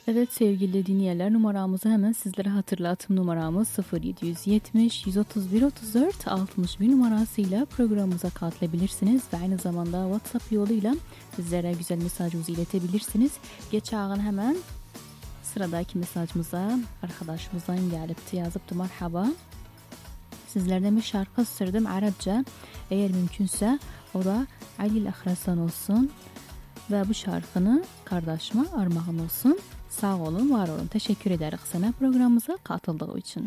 Evet sevgili dinleyenler, numaramızı hemen sizlere hatırlatım. Numaramız 0770 131 34 61 numarasıyla programımıza katılabilirsiniz ve aynı zamanda WhatsApp yoluyla bizlere güzel mesajınızı iletebilirsiniz. Geçen hemen sıradaki mesajımıza arkadaşımızdan gelipti, yazıptı. Merhaba, sizlerden bir şarkı istedim Arapça, eğer mümkünse o da Ali Akhrasan olsun ve bu şarkını kardeşime armağan olsun. Sağ olun, var olun. Teşekkür ederiz sana programımıza katıldığı için.